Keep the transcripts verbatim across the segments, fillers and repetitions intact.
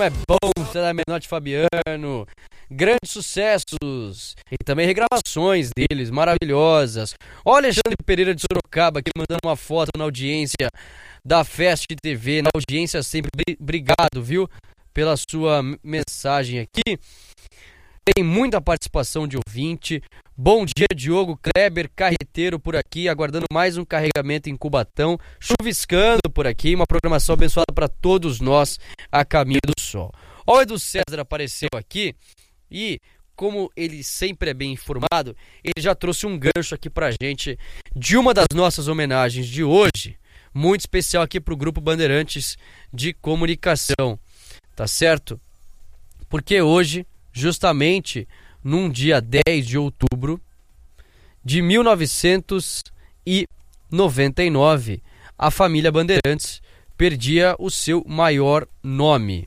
Como é bom ser da Menotti Fabiano. Grandes sucessos e também regravações deles, maravilhosas. Olha Alexandre Pereira de Sorocaba aqui mandando uma foto na audiência da Fest T V, na audiência sempre. Obrigado, viu, pela sua mensagem aqui. Tem muita participação de ouvinte. Bom dia, Diogo, Kleber, carreteiro por aqui, aguardando mais um carregamento em Cubatão, chuviscando por aqui, uma programação abençoada para todos nós a caminho do sol. Ó, o Edu César apareceu aqui e, como ele sempre é bem informado, ele já trouxe um gancho aqui pra gente de uma das nossas homenagens de hoje, muito especial aqui pro Grupo Bandeirantes de Comunicação, tá certo? Porque hoje, justamente num dia dez de outubro de mil novecentos e noventa e nove, a família Bandeirantes perdia o seu maior nome.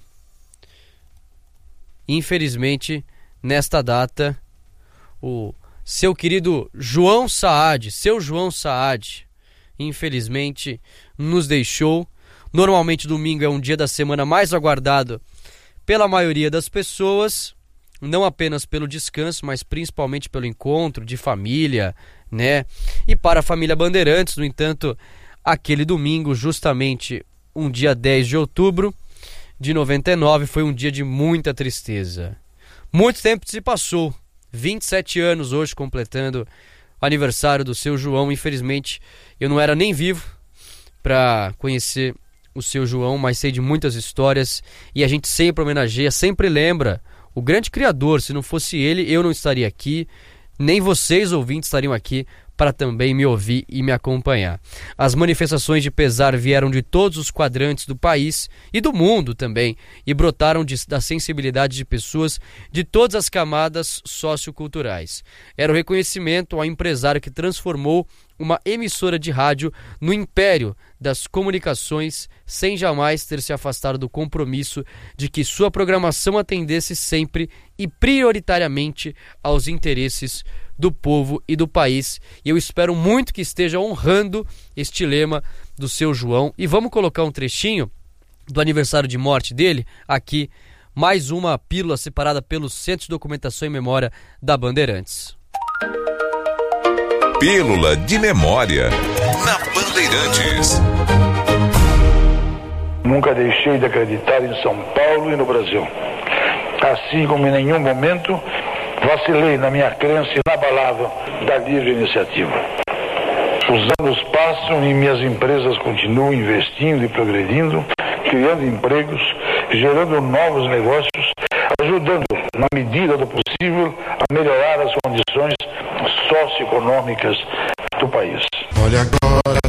Infelizmente, nesta data, o seu querido João Saad, seu João Saad, infelizmente nos deixou. Normalmente domingo é um dia da semana mais aguardado pela maioria das pessoas, não apenas pelo descanso, mas principalmente pelo encontro de família, né? E para a família Bandeirantes, no entanto, aquele domingo, justamente um dia dez de outubro de noventa e nove, foi um dia de muita tristeza. Muito tempo se passou, vinte e sete anos hoje completando o aniversário do seu João. Infelizmente, eu não era nem vivo para conhecer o seu João, mas sei de muitas histórias e a gente sempre homenageia, sempre lembra o grande criador. Se não fosse ele, eu não estaria aqui, nem vocês ouvintes estariam aqui para também me ouvir e me acompanhar. As manifestações de pesar vieram de todos os quadrantes do país e do mundo também, e brotaram de, da sensibilidade de pessoas de todas as camadas socioculturais. Era o reconhecimento ao empresário que transformou uma emissora de rádio no império das comunicações, sem jamais ter se afastado do compromisso de que sua programação atendesse sempre e prioritariamente aos interesses do povo e do país. E eu espero muito que esteja honrando este lema do seu João. E vamos colocar um trechinho do aniversário de morte dele aqui, mais uma pílula separada pelo Centro de Documentação e Memória da Bandeirantes. Pílula de Memória na Bandeirantes. Nunca deixei de acreditar em São Paulo e no Brasil. Assim como em nenhum momento vacilei na minha crença inabalável da livre iniciativa. Os anos passam e minhas empresas continuam investindo e progredindo, criando empregos, gerando novos negócios, ajudando, na medida do possível, a melhorar as condições socioeconômicas do país. Olha agora